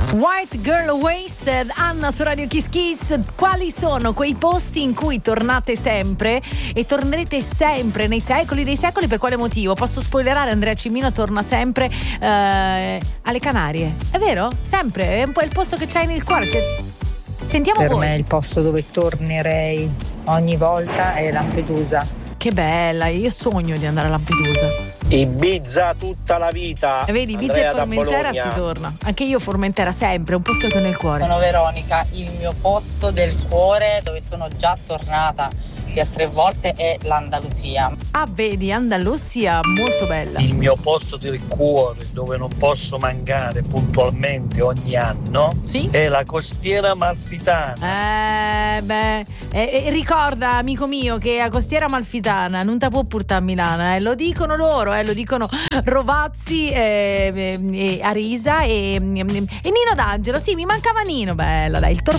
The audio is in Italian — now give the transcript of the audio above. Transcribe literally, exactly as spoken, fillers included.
White Girl Wasted, Anna su Radio Kiss Kiss. Quali sono quei posti in cui tornate sempre e tornerete sempre nei secoli dei secoli? Per quale motivo? Posso spoilerare, Andrea Cimino torna sempre eh, alle Canarie. È vero? Sempre, è un po' il posto che c'hai nel cuore. Cioè, sentiamo per voi. me il posto dove tornerei ogni volta è Lampedusa. Che bella, io sogno di andare a Lampedusa. Ibiza tutta la vita. E vedi, Ibiza Andrea e Formentera da si torna. Anche io Formentera sempre, un posto che ho nel cuore. Sono Veronica, il mio posto del cuore dove sono già tornata più tre volte è l'Andalusia. Ah, vedi, Andalusia, molto bella. Il mio posto del cuore dove non posso mancare puntualmente ogni anno sì? è la Costiera Amalfitana. Eh, beh, eh, eh, ricorda, amico mio, che a Costiera Amalfitana non te può portare a Milano, eh, lo dicono loro, eh, lo dicono Rovazzi, eh, eh, Arisa e, e Nino D'Angelo. Sì, mi mancava Nino, bella, dai, il tormentone.